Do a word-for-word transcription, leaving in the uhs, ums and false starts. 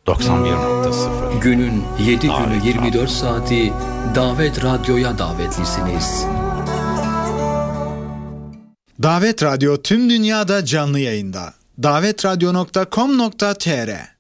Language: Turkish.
doksan bir nokta sıfır. Günün yedi Davet günü yirmi dört Radyo. saati Davet Radyo'ya davetlisiniz. Davet Radyo tüm dünyada canlı yayında. davet radyo nokta com nokta tr